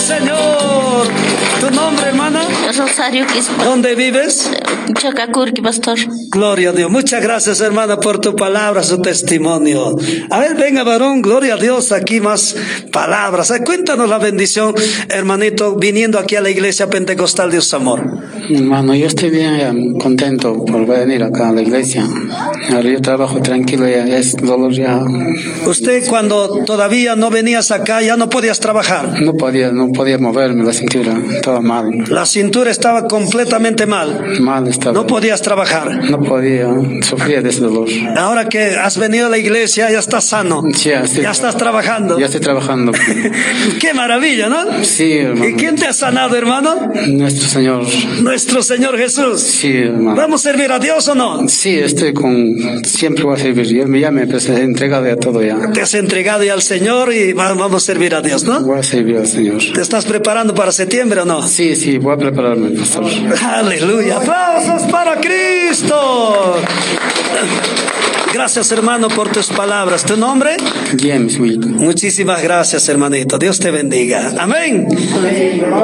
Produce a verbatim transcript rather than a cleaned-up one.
Señor. ¿Tu nombre, hermana? Rosario Quispe. ¿Dónde vives? Chacacurqui, pastor. Gloria a Dios. Muchas gracias, hermana, por tu palabra, su testimonio. A ver, venga, varón, gloria a Dios, aquí más palabras. Cuéntanos la bendición, hermanito, viniendo aquí a la iglesia pentecostal de Usamor. Hermano, yo estoy bien contento por venir acá a la iglesia. Ahora yo trabajo tranquilo, ya es dolor ya. Usted cuando todavía no venías acá, ya no podías trabajar. No podía, no podía moverme la cintura, estaba mal. La cintura estaba completamente mal. Mal estaba. No podías trabajar. No podía, sufría de ese dolor. Ahora que has venido a la iglesia, ya estás sano. Sí, ya, estoy, ya estás trabajando. Ya estoy trabajando. Qué maravilla, ¿no? Sí, hermano. ¿Y quién te ha sanado, hermano? Nuestro Señor. Nuestro Señor Jesús. Sí, hermano. ¿Vamos a servir a Dios o no? Sí, estoy con... Siempre voy a servir. Yo ya me he entregado ya todo ya. Te has entregado ya al Señor y vamos a servir a Dios, ¿no? Voy a servir al Señor. ¿Te estás preparando para septiembre o no? Sí, sí, voy a prepararme, pastor. Aleluya. ¡Aplausos para Cristo! Gracias, hermano, por tus palabras. ¿Tu nombre? James Wick. Muchísimas gracias, hermanito. Dios te bendiga. Amén.